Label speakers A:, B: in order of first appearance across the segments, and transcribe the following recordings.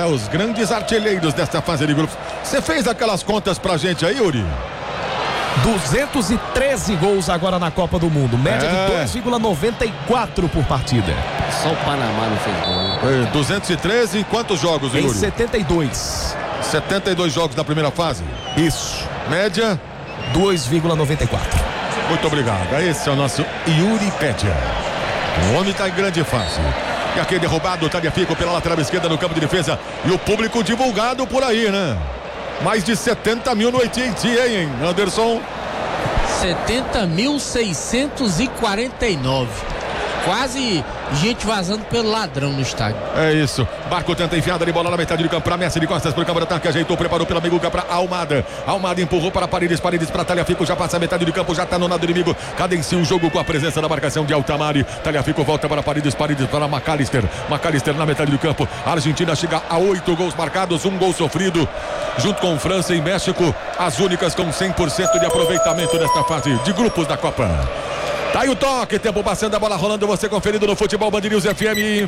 A: os grandes artilheiros desta fase de grupos. Você fez aquelas contas pra gente aí, Yuri?
B: 213 gols agora na Copa do Mundo, média de 2,94 por partida.
C: Só o Panamá não fez gol.
A: 213 em quantos jogos, Yuri?
B: Em 72.
A: 72 jogos da primeira fase?
B: Isso.
A: Média?
B: 2,94.
A: Muito obrigado. Esse é o nosso Yuri Pédia. O homem está em grande fase. E aquele derrubado, Tagliafico pela lateral esquerda no campo de defesa. E o público divulgado por aí, né? Mais de 70 mil no AT&T, hein, Anderson?
D: 70.649. Quase gente vazando pelo ladrão no estádio.
A: É isso. Barco tenta enfiada de bola na metade do campo para Messi de costas pro campo de ataque. Ajeitou, preparou pela meiguca para Almada. Almada empurrou para Paredes para Tagliafico. Já passa a metade do campo, já tá no lado do inimigo. Cadencia o jogo com a presença da marcação de Altamari. Tagliafico volta para Paredes para McAllister. McAllister na metade do campo. A Argentina chega a 8 gols marcados, 1 gol sofrido. Junto com França e México, as únicas com 100% de aproveitamento nesta fase de grupos da Copa. Tá aí o toque, tempo passando, a bola rolando, você conferido no Futebol Band News FM.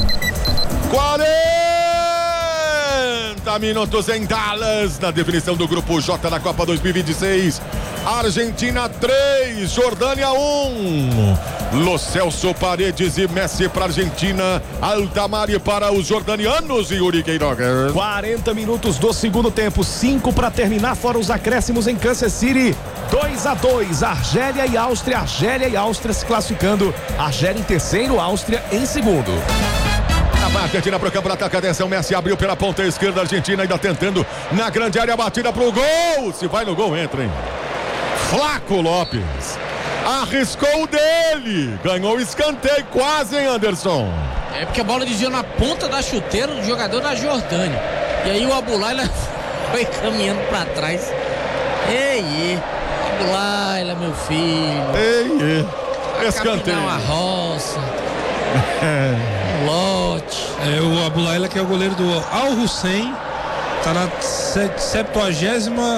A: 40 minutos em Dallas, na definição do Grupo J da Copa 2026. Argentina 3, Jordânia 1. Lo Celso, Paredes e Messi para a Argentina. Altamari para os jordanianos e Yuri Queiroga.
B: 40 minutos do segundo tempo, 5 para terminar, fora os acréscimos em Kansas City. 2-2, Argélia e Áustria. Argélia e Áustria se classificando. Argélia em terceiro, Áustria em segundo.
A: A Argentina para o campo de ataque, atenção, Messi abriu pela ponta esquerda, Argentina ainda tentando na grande área, batida pro gol. Se vai no gol, entra, hein? Flaco Lopes arriscou dele, ganhou o escanteio, quase, hein, Anderson?
D: É porque a bola desviou na ponta da chuteira do jogador da Jordânia. E aí o Abulaila foi caminhando pra trás. Ei, Abulaila, meu filho.
A: Ei, escanteio.
D: Uma roça. Um lote.
E: O Abulaila, que é o goleiro do Al Hussein, tá na 79ª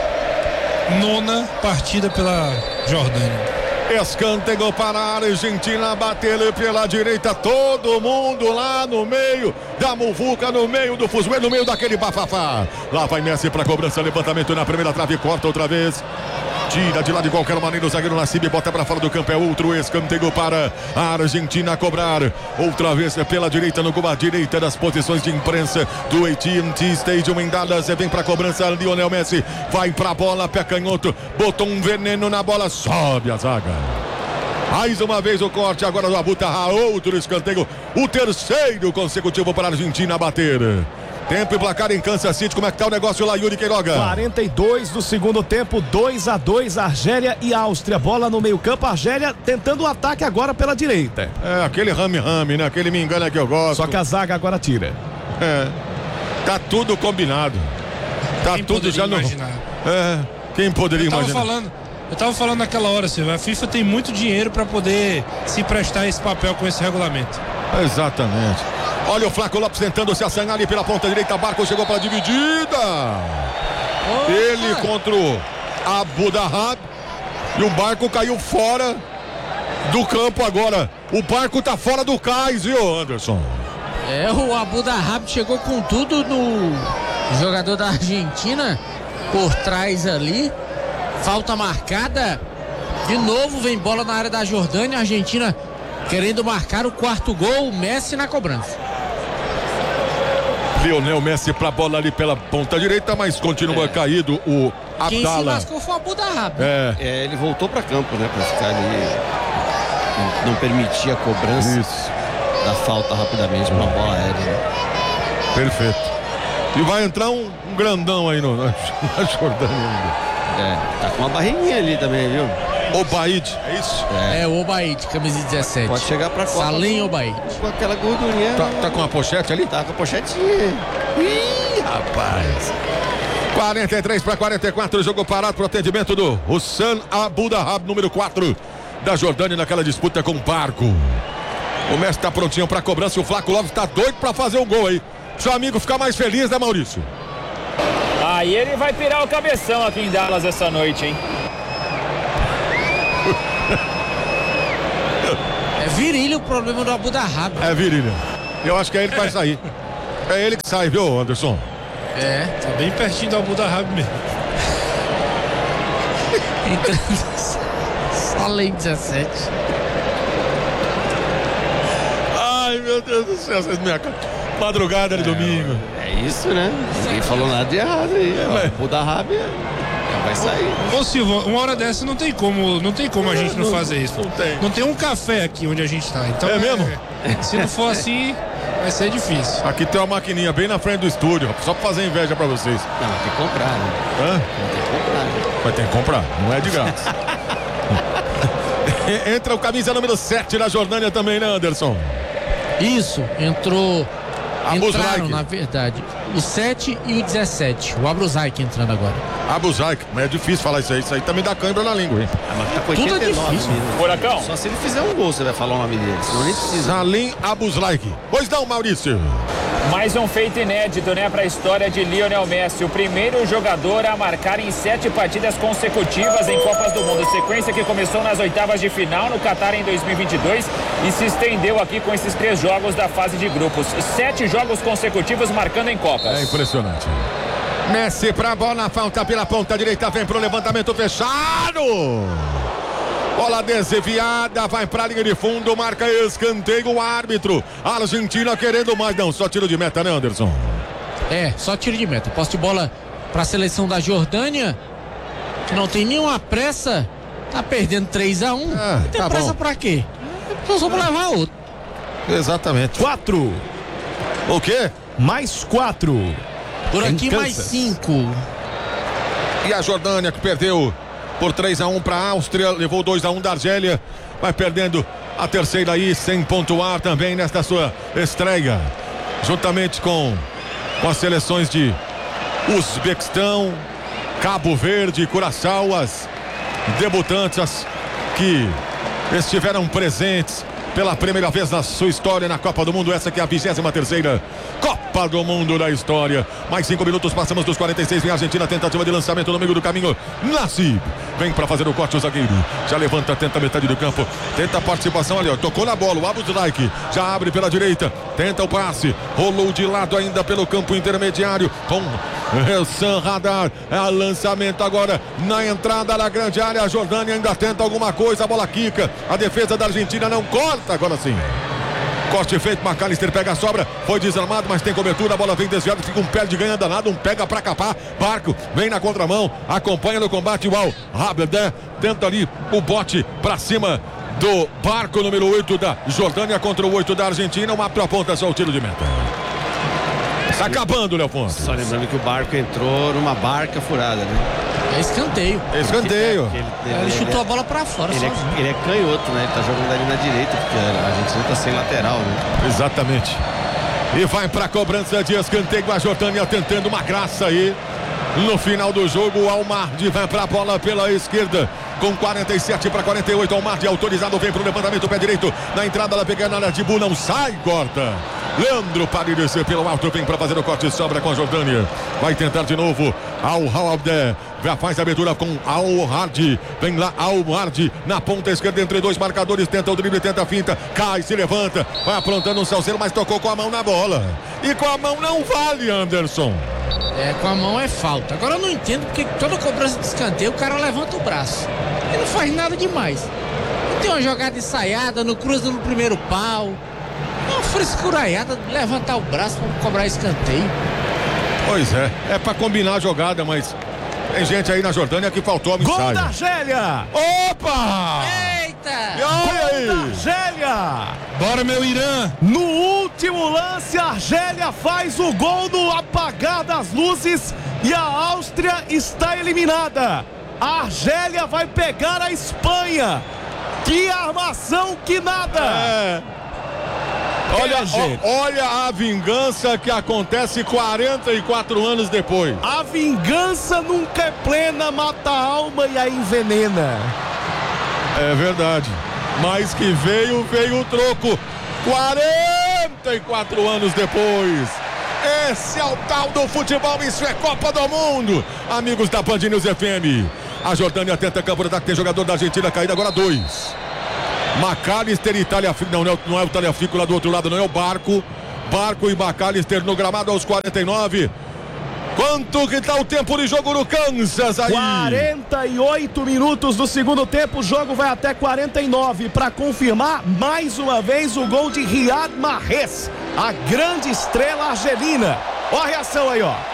E: partida pela Jordânia.
A: Escanteio para a Argentina, bater pela direita, todo mundo lá no meio da muvuca, no meio do fuzuê, no meio daquele bafafá. Lá vai Messi para cobrança, levantamento na primeira trave, corta outra vez. Tira de lá de qualquer maneira o zagueiro Nassib, bota para fora do campo, é outro escanteio para a Argentina cobrar. Outra vez pela direita, no gol à direita das posições de imprensa do AT&T Stadium em Dallas. Vem para cobrança, Lionel Messi vai para a bola, pé canhoto, botou um veneno na bola, sobe a zaga. Mais uma vez o corte, agora do Abutarra, outro escanteio, o terceiro consecutivo para a Argentina bater. Tempo e placar em Kansas City, como é que tá o negócio lá, Yuri Queiroga?
B: 42 do segundo tempo, 2-2, Argélia e Áustria. Bola no meio campo, Argélia tentando o ataque agora pela direita.
A: É, aquele rame-rame, né? Aquele me engana que eu gosto.
B: Só que a zaga agora tira.
A: Tá tudo combinado. Tá
E: Quem
A: tudo já no...
E: imaginar?
A: Quem poderia imaginar?
E: Eu tava falando naquela hora, Silvio, a FIFA tem muito dinheiro para poder se prestar esse papel com esse regulamento.
A: Exatamente. Olha o Flaco Lopes tentando se assanhar ali pela ponta direita. Barco chegou para a dividida. Ele contra o Abudahab. E o Barco caiu fora do campo agora. O Barco tá fora do cais, viu, Anderson?
D: O Abudahab chegou com tudo no jogador da Argentina por trás ali. Falta marcada. De novo vem bola na área da Jordânia. A Argentina querendo marcar o quarto gol. O Messi na cobrança.
A: Lionel Messi pra bola ali pela ponta direita, mas continua caído o Abdala.
D: Quem se lascou foi o Abudahab.
C: Ele voltou pra campo, né? Pra ficar ali. Não permitir a cobrança da falta rapidamente pra bola aérea. Né?
A: Perfeito. E vai entrar um grandão aí na Jordânia.
C: Tá com uma barriguinha ali também, viu?
A: Obaid, é isso?
D: O Obaid, camisa 17.
C: Pode chegar pra Copa.
D: Salim Obaid.
C: Com aquela gordurinha.
A: Tá com a pochete ali?
C: Tá com a pochetinha.
A: Ih, rapaz. 43 para 44, jogo parado pro atendimento do Hussein Abudahab, número 4 da Jordânia, naquela disputa com o Barco. O Messi tá prontinho pra cobrança, o Flaco Lopes tá doido pra fazer um gol aí. Seu amigo ficar mais feliz, né, Maurício?
F: Aí ele vai pirar o cabeção aqui em Dallas essa noite, hein?
D: É virilha o problema do Abudahab.
A: É virilha. Eu acho que é ele que vai sair. É ele que sai, viu, Anderson?
E: Tá bem pertinho do Abu Dhabi mesmo.
D: Só lei 17.
A: Ai, meu Deus do céu, vocês me madrugada de domingo.
C: É isso, né? Ninguém falou nada de errado aí. O da Rábia vai sair.
E: Ô Silva, uma hora dessa não tem como a gente não fazer isso. Não tem um café aqui onde a gente tá. Então
A: É mesmo?
E: Se não for assim, vai ser difícil.
A: Aqui tem uma maquininha bem na frente do estúdio, só pra fazer inveja pra vocês.
C: Não, tem que comprar, né?
A: Hã?
C: Tem que comprar, né?
A: Vai ter que comprar, não é de graça. Entra o camisa número 7 da Jordânia também, né, Anderson?
D: Isso, entraram,
A: Abuzaik.
D: na verdade, o 7 e o 17. O Abuzaik entrando agora.
A: Abuzaik, mas é difícil falar isso aí também dá cãibra na língua, hein?
C: Mas tá com
D: Tudo é
C: 89
D: difícil.
C: mesmo.
F: Furacão.
C: Só se ele fizer um gol você vai falar o nome dele, senão nem precisa.
A: Salim Abuzaik. Pois não, Maurício.
F: Mais um feito inédito, né, para a história de Lionel Messi. O primeiro jogador a marcar em 7 partidas consecutivas em Copas do Mundo. Sequência que começou nas oitavas de final no Catar em 2022 e se estendeu aqui com esses 3 jogos da fase de grupos. 7 jogos consecutivos marcando em Copas.
A: É impressionante. Messi pra bola, falta pela ponta direita, vem pro levantamento fechado. Bola desviada, vai pra linha de fundo, marca escanteio o árbitro. Argentina querendo mais, não, só tiro de meta, né, Anderson?
D: Só tiro de meta. Posse de bola para a seleção da Jordânia, que não tem nenhuma pressa, tá perdendo 3-1. Tem
A: tá
D: pressa
A: bom.
D: pra quê? Só pra levar outro.
A: Exatamente.
B: 4.
A: O quê?
B: Mais 4.
D: Por
B: Em
D: aqui mais
B: Kansas.
D: 5.
A: E a Jordânia que perdeu por 3-1 para a Áustria, levou 2-1 da Argélia, vai perdendo a terceira aí sem pontuar também nesta sua estreia, juntamente com as seleções de Uzbequistão, Cabo Verde, Curaçao, as debutantes as que estiveram presentes pela primeira vez na sua história na Copa do Mundo, essa que é a 23ª Copa do Mundo da história. Mais 5 minutos, passamos dos 46, vem a Argentina, tentativa de lançamento no meio do caminho, Nassib, vem para fazer o corte o zagueiro, já levanta, tenta a metade do campo, tenta a participação ali, ó, tocou na bola, o Abuzaik, já abre pela direita, tenta o passe, rolou de lado ainda pelo campo intermediário, com Sam Radar, é o lançamento agora na entrada da grande área, a Jordânia ainda tenta alguma coisa, a bola quica, a defesa da Argentina não corta, agora sim. Corte feito, McAllister pega a sobra, foi desarmado, mas tem cobertura, a bola vem desviada, fica um pé de ganha danado, um pega pra capar, Barco vem na contramão, acompanha no combate o Al-Rabedé, tenta ali o bote pra cima do Barco, número 8 da Jordânia contra o 8 da Argentina, uma aponta só o tiro de meta. Está acabando, Leofonso.
C: Só lembrando que o Barco entrou numa barca furada, né?
D: É escanteio.
A: Escanteio.
D: Ele chutou a bola pra fora.
C: Ele é canhoto, né? Ele tá jogando ali na direita, porque a Argentina tá sem lateral, né?
A: Exatamente. E vai para a cobrança de escanteio, a Jordânia tentando uma graça aí. No final do jogo, o Almardi vai para a bola pela esquerda. Com 47 para 48, Almardi autorizado, vem para o levantamento, pé direito. Na entrada da pegada na área de Bu, não sai, corta. Leandro para descer pelo alto, vem para fazer o corte, sobra com a Jordânia. Vai tentar de novo, Al-Hawabdeh. Já faz a abertura com Al-Hardi. Vem lá, Al-Hardi na ponta esquerda entre 2 marcadores. Tenta o drible, tenta a finta. Cai, se levanta. Vai aprontando um salseiro, mas tocou com a mão na bola. E com a mão não vale, Anderson.
D: Com a mão é falta. Agora eu não entendo porque toda cobrança de escanteio o cara levanta o braço. Ele não faz nada demais. Não tem uma jogada ensaiada, não cruza no primeiro pau. É uma frescuraiada de levantar o braço para cobrar escanteio.
A: Pois é pra combinar a jogada, mas tem gente aí na Jordânia que faltou a
B: Gol
A: mensagem.
B: da Argélia!
A: Opa!
D: Eita!
A: E olha aí!
B: Gol da Argélia!
E: Bora, meu Irã!
B: No último lance, a Argélia faz o gol no apagar das luzes e a Áustria está eliminada. A Argélia vai pegar a Espanha. Que armação que nada!
A: Olha a vingança que acontece 44 anos depois.
B: A vingança nunca é plena, mata a alma e a envenena.
A: É verdade. Mas que veio o troco. 44 anos depois. Esse é o tal do futebol, isso é Copa do Mundo. Amigos da Band News FM. A Jordânia tenta campo de ataque, tem jogador da Argentina caído, agora 2. McAllister e Tagliafico, não é o Tagliafico lá do outro lado, não é o Barco. Barco e McAllister no gramado aos 49. Quanto que tá o tempo de jogo no Kansas aí?
B: 48 minutos do segundo tempo, o jogo vai até 49. Para confirmar, mais uma vez, o gol de Riyad Mahrez, a grande estrela argelina. Olha a reação aí, ó.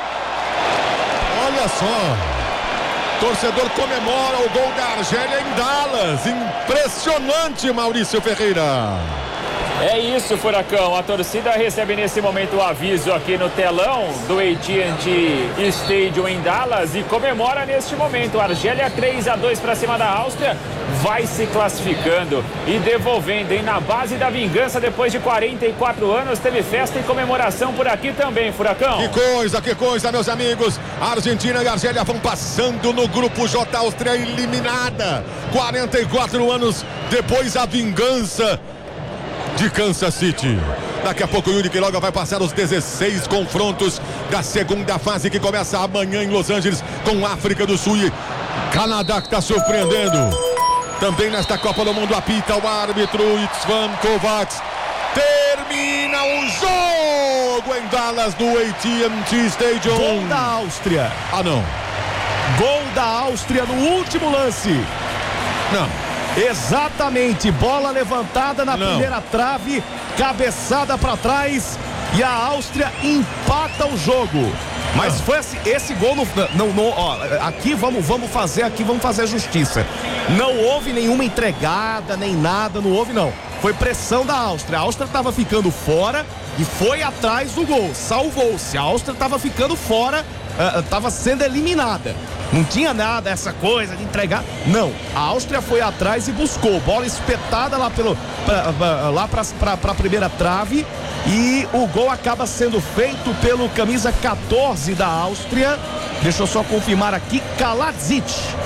A: Olha só. Torcedor comemora o gol da Argélia em Dallas. Impressionante, Maurício Ferreira.
F: É isso, Furacão. A torcida recebe nesse momento o aviso aqui no telão do AT&T Stadium em Dallas e comemora neste momento. Argélia 3-2 para cima da Áustria, vai se classificando e devolvendo, hein? Na base da vingança, depois de 44 anos, teve festa e comemoração por aqui também, Furacão.
A: Que coisa, meus amigos. A Argentina e a Argélia vão passando no grupo J. Áustria eliminada. 44 anos depois, a vingança de Kansas City. Daqui a pouco o Yuri Queiroga vai passar os 16 confrontos da segunda fase que começa amanhã em Los Angeles com África do Sul e Canadá, que está surpreendendo. Também nesta Copa do Mundo apita o árbitro Itzvan Kovacs. Termina o jogo em Dallas do AT&T Stadium.
B: Gol da Áustria.
A: Ah, não.
B: Gol da Áustria no último lance.
A: Não.
B: Exatamente, bola levantada na primeira trave, cabeçada para trás e a Áustria empata o jogo. Mas foi assim, esse gol não, ó, aqui vamos fazer justiça. Não houve nenhuma entregada, nem nada, não houve não. Foi pressão da Áustria. A Áustria estava ficando fora e foi atrás do gol, salvou-se. A Áustria estava ficando fora, estava sendo eliminada. Não tinha nada, essa coisa de entregar. Não, a Áustria foi atrás e buscou. Bola espetada lá para a primeira trave. E o gol acaba sendo feito pelo camisa 14 da Áustria. Deixa eu só confirmar aqui. Kaladzic.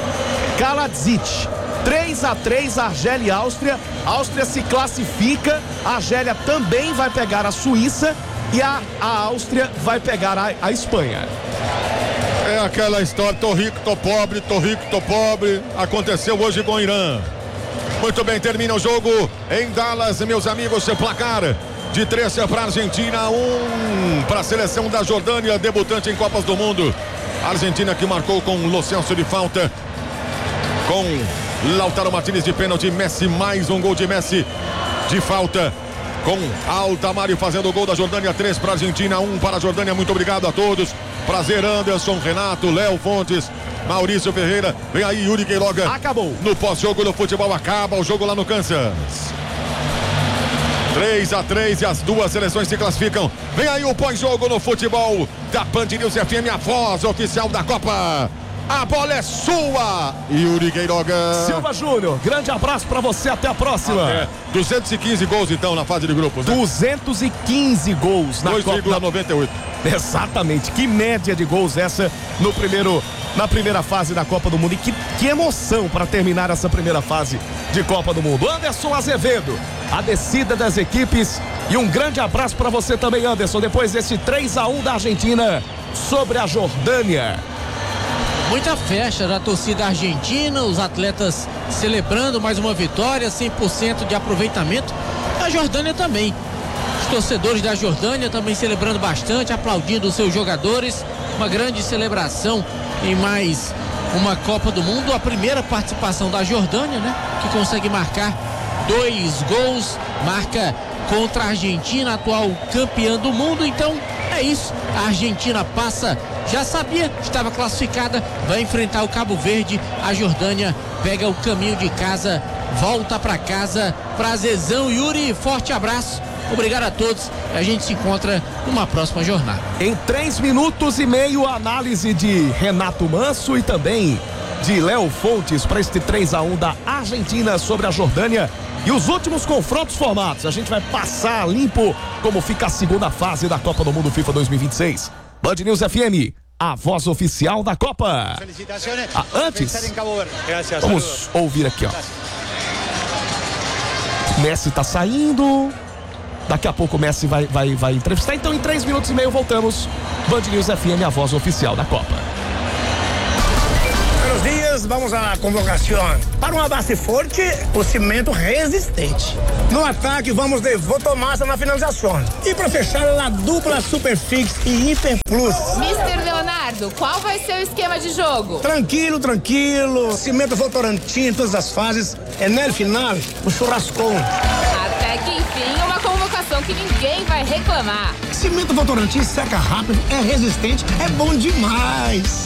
B: 3-3, Argélia e Áustria. A Áustria se classifica. A Argélia também vai pegar a Suíça. E a Áustria vai pegar a Espanha.
A: É aquela história, tô rico, tô pobre, aconteceu hoje com o Irã. Muito bem, termina o jogo em Dallas, meus amigos, seu placar de 3 para a Argentina, 1 para a seleção da Jordânia, debutante em Copas do Mundo. A Argentina que marcou com Lo Celso de falta, com Lautaro Martínez de pênalti, Messi, mais um gol de Messi de falta, com Altamário fazendo o gol da Jordânia. 3 para a Argentina, 1 para a Jordânia. Muito obrigado a todos. Prazer, Anderson, Renato, Léo Fontes, Maurício Ferreira. Vem aí, Yuri Queiroga.
B: Acabou.
A: No pós-jogo do futebol, acaba o jogo lá no Kansas. 3-3 e as duas seleções se classificam. Vem aí o pós-jogo no futebol da Band News FM, a voz oficial da Copa. A bola é sua, Yuri Queiroga.
B: Silva Júnior, grande abraço pra você, até a próxima.
A: 215 gols então na fase de grupos, né?
B: 215 gols na
A: 2,98.
B: Exatamente, que média de gols essa na primeira fase da Copa do Mundo. E que emoção para terminar essa primeira fase de Copa do Mundo. Anderson Azevedo, a descida das equipes e um grande abraço para você também, Anderson, depois desse 3-1 da Argentina sobre a Jordânia.
D: Muita festa da torcida argentina, os atletas celebrando mais uma vitória, 100% de aproveitamento. A Jordânia também. Os torcedores da Jordânia também celebrando bastante, aplaudindo os seus jogadores. Uma grande celebração em mais uma Copa do Mundo. A primeira participação da Jordânia, né? Que consegue marcar 2 gols, marca contra a Argentina, atual campeã do mundo. Então é isso, a Argentina passa, já sabia, estava classificada, vai enfrentar o Cabo Verde. A Jordânia pega o caminho de casa, volta para casa. Prazerzão, Yuri, forte abraço, obrigado a todos, a gente se encontra numa próxima jornada.
B: Em 3 minutos e meio, a análise de Renato Manso e também de Léo Fontes para este 3-1 da Argentina sobre a Jordânia. E os últimos confrontos formados, a gente vai passar limpo como fica a segunda fase da Copa do Mundo FIFA 2026. Band News FM, a voz oficial da Copa. Antes, vamos ouvir aqui, ó. Messi tá saindo. Daqui a pouco o Messi vai entrevistar. Então em 3 minutos e meio voltamos. Band News FM, a voz oficial da Copa.
G: Buenos días. Entonces, vamos à convocação. Para uma base forte, o cimento resistente. No ataque, vamos de Votomassa na finalização. E para fechar, a dupla Superfix e Hiper Plus.
H: Mister Leonardo, qual vai ser o esquema de jogo?
G: Tranquilo. Cimento Votorantim em todas as fases. E no final, o churrascão.
H: Até que enfim, uma convocação que ninguém vai reclamar.
G: Cimento Votorantim seca rápido, é resistente, é bom demais.